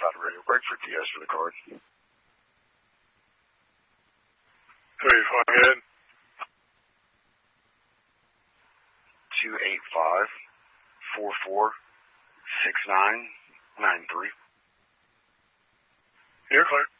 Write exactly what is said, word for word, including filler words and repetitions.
five radio break for T S for the card. Who are you flying in? two eight five, four four six nine nine three. You're clear.